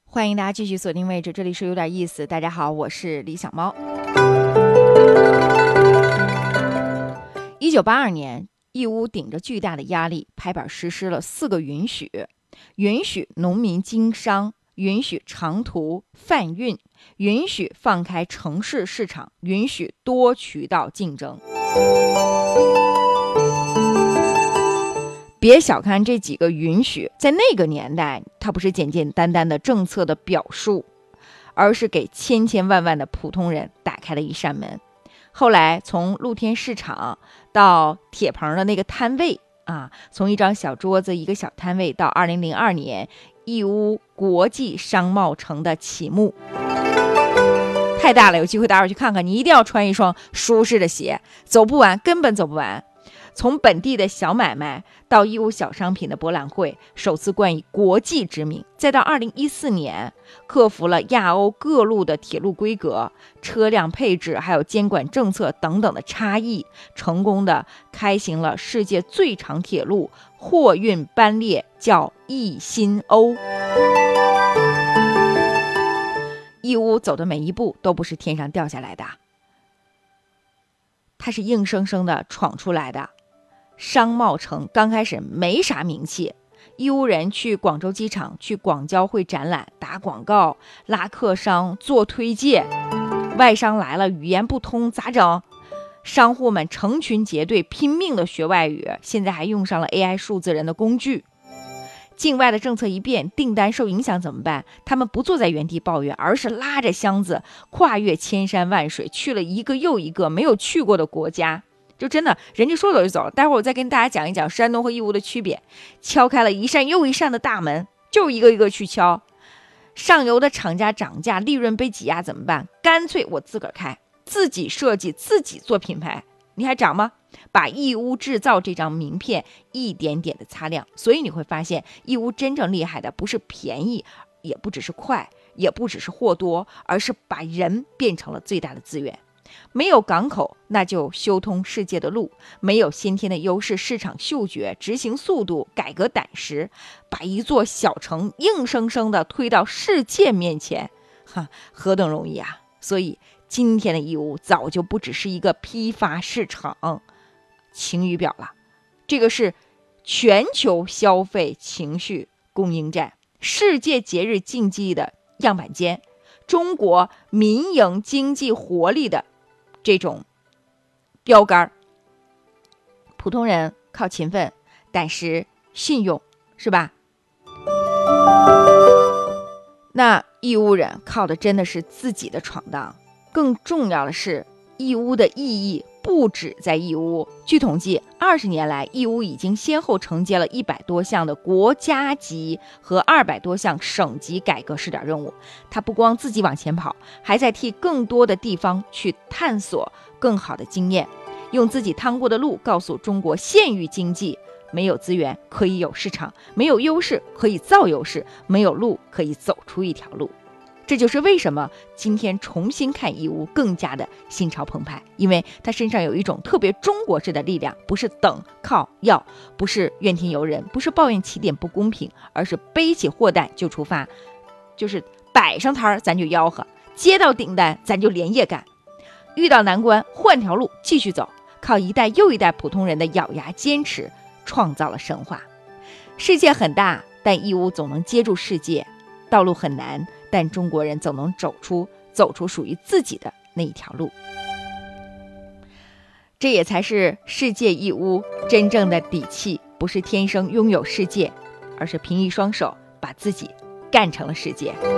欢迎大家继续锁定位置，这里是有点意思。大家好，我是李小猫。1982年，义乌顶着巨大的压力，拍板实施了4个允许：允许农民经商，允许长途贩运，允许放开城市市场，允许多渠道竞争。别小看这几个允许，在那个年代，它不是简简单单的政策的表述，而是给千千万万的普通人打开了一扇门。后来从露天市场到铁棚的那个摊位啊，从一张小桌子一个小摊位，到2002年义乌国际商贸城的启幕，太大了，有机会大家去看看，你一定要穿一双舒适的鞋，走不完，根本走不完。从本地的小买卖到义乌小商品的博览会，首次冠以国际之名，再到2014年克服了亚欧各路的铁路规格、车辆配置还有监管政策等等的差异，成功的开行了世界最长铁路货运班列，叫义新欧。义乌走的每一步都不是天上掉下来的，它是硬生生的闯出来的。商贸城刚开始没啥名气，义乌人去广州机场、去广交会展览、打广告、拉客商、做推介，外商来了语言不通咋整？商户们成群结队拼命的学外语，现在还用上了 AI 数字人的工具。境外的政策一变，订单受影响怎么办？他们不坐在原地抱怨，而是拉着箱子跨越千山万水，去了一个又一个没有去过的国家。就真的人家说走就走了。待会儿我再跟大家讲一讲山东和义乌的区别，敲开了一扇又一扇的大门，就一个一个去敲。上游的厂家涨价，利润被挤压怎么办？干脆我自个儿开，自己设计，自己做品牌，你还涨吗？把义乌制造这张名片一点点的擦亮。所以你会发现，义乌真正厉害的不是便宜，也不只是快，也不只是货多，而是把人变成了最大的资源。没有港口，那就修通世界的路；没有先天的优势，市场嗅觉、执行速度、改革胆识，把一座小城硬生生的推到世界面前，何等容易啊！所以今天的义乌早就不只是一个批发市场，晴雨表了，这个是全球消费情绪供应站，世界节日竞技的样板间，中国民营经济活力的这种标杆。普通人靠勤奋、胆识、信用，是吧？那义乌人靠的真的是自己的闯荡。更重要的是，义乌的意义不止在义乌。据统计，20年来，义乌已经先后承接了100多项的国家级和200多项省级改革试点任务。它不光自己往前跑，还在替更多的地方去探索更好的经验，用自己趟过的路告诉中国县域经济：没有资源可以有市场，没有优势可以造优势，没有路可以走出一条路。这就是为什么今天重新看义乌更加的心潮澎湃，因为它身上有一种特别中国式的力量，不是等靠要，不是怨天尤人，不是抱怨起点不公平，而是背起货担就出发，就是摆上摊咱就吆喝，接到订单咱就连夜干，遇到难关换条路继续走，靠一代又一代普通人的咬牙坚持，创造了神话。世界很大，但义乌总能接住世界；道路很难，但中国人总能走出属于自己的那一条路。这也才是世界义乌真正的底气，不是天生拥有世界，而是凭一双手把自己干成了世界。